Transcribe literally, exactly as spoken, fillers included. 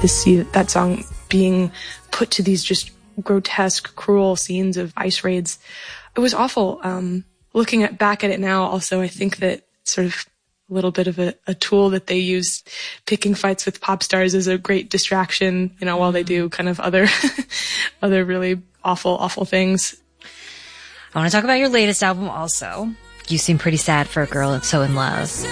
to see that song being put to these just grotesque, cruel scenes of ice raids. It was awful. Um, looking at, back at it now, also, I think that sort of a little bit of a, a tool that they use, picking fights with pop stars, is a great distraction, you know, while they do kind of other, other really awful, awful things. I want to talk about your latest album also. You seem pretty sad for a girl that's so in love.